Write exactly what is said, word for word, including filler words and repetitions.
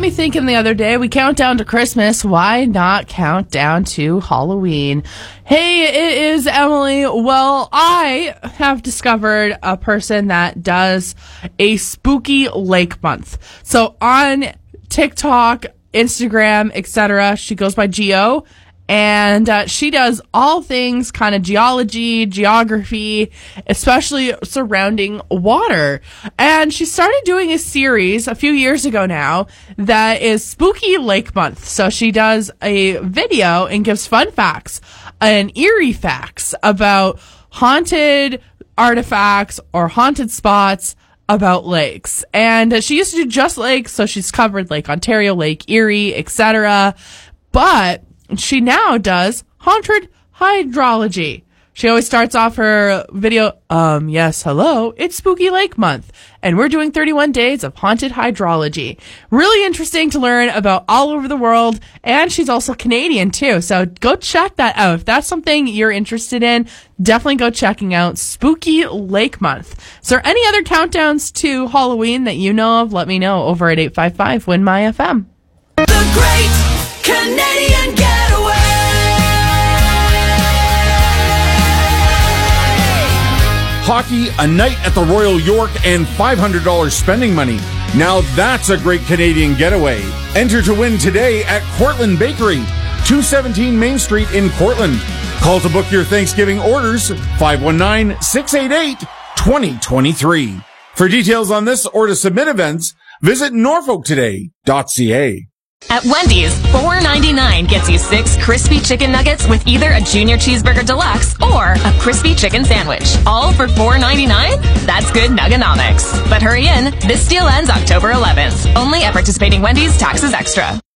me thinking the other day, we count down to Christmas. Why not count down to Halloween? Hey, it is Emily. Well, I have discovered a person that does a spooky lake month. So on TikTok, Instagram, et cetera, she goes by Geo. And uh, she does all things kind of geology, geography, especially surrounding water. And she started doing a series a few years ago now that is Spooky Lake Month. So she does a video and gives fun facts and eerie facts about haunted artifacts or haunted spots about lakes. And uh, she used to do just lakes, so she's covered Lake Ontario, Lake Erie, et cetera. But she now does haunted hydrology. She always starts off her video, um, yes, hello, it's Spooky Lake Month, and we're doing thirty-one days of haunted hydrology. Really interesting to learn about all over the world, and she's also Canadian too, so go check that out. If that's something you're interested in, definitely go checking out Spooky Lake Month. Is there any other countdowns to Halloween that you know of? Let me know over at eight five five, win my F M. The Great Canadian Getaway. Hockey, a night at the Royal York, and five hundred dollars spending money. Now that's a great Canadian getaway. Enter to win today at Cortland Bakery, two seventeen Main Street in Cortland. Call to book your Thanksgiving orders, five one nine, six eight eight, two zero two three. For details on this or to submit events, visit norfolk today dot c a. At Wendy's, four ninety-nine gets you six crispy chicken nuggets with either a junior cheeseburger deluxe or a crispy chicken sandwich. All for four ninety-nine? That's good nuggonomics. But hurry in, this deal ends October eleventh. Only at participating Wendy's, taxes extra.